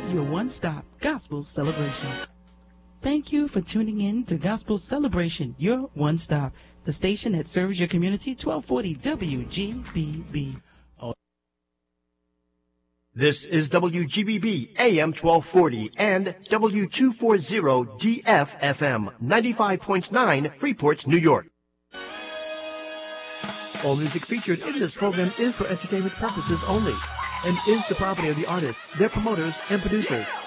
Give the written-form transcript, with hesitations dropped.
is your one-stop gospel celebration. Thank you for tuning in to Gospel Celebration, your one-stop, the station that serves your community, 1240 WGBB. This is WGBB AM 1240 and W240 DFFM 95.9 Freeport, New York. All music featured in this program is for entertainment purposes only and is the property of the artists, their promoters, and producers.